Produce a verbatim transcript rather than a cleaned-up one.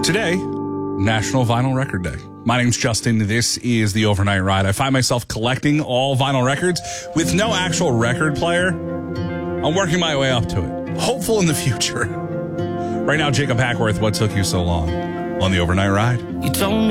Today, National Vinyl Record Day. My name's Justin. This is the Overnight Ride. I find myself collecting all vinyl records with no actual record player. I'm working my way up to it. Hopeful in the future. Right now, Jacob Hackworth, what took you so long on the Overnight Ride? You told me